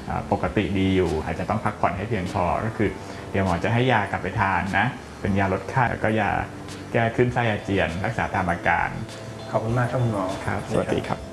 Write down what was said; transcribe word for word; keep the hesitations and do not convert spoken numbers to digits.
ปกติดีอยู่อาจจะต้องพักผ่อนให้เพียงพอก็คือเดี๋ยวหมอจะให้ยากลับไปทานนะเป็นยาลดไข้แล้วก็ยาแก้คลื่นไส้อาเจียนรักษาตามอาการขอบคุณมากครับคุณหมอครับสวัสดีครับ